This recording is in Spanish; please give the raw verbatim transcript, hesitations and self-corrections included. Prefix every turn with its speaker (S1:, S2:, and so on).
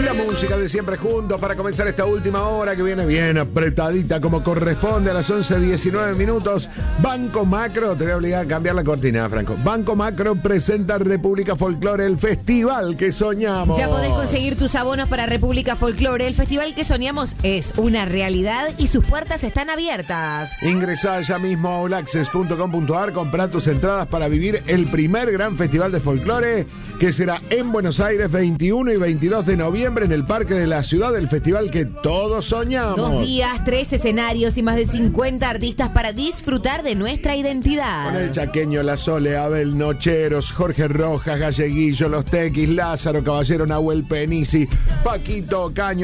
S1: La música de siempre juntos para comenzar esta última hora que viene bien apretadita como corresponde a las once diecinueve minutos. Banco Macro, te voy a obligar a cambiar la cortina, Franco. Banco Macro presenta República Folklore, el festival que soñamos.
S2: Ya podés conseguir tus abonos para República Folklore. El festival que soñamos es una realidad y sus puertas están abiertas.
S1: Ingresá ya mismo a all access punto com punto a r, comprá tus entradas para vivir el primer gran festival de folclore que será en Buenos Aires veintiuno y veintidós de noviembre en el Parque de la Ciudad, del festival que todos soñamos.
S2: Dos días, tres escenarios y más de cincuenta artistas para disfrutar de nuestra identidad.
S1: Con el Chaqueño, La Sole, Abel Nocheros, Jorge Rojas, Galleguillo, Los Tequis, Lázaro Caballero, Nahuel Penisi, Paquito Caño.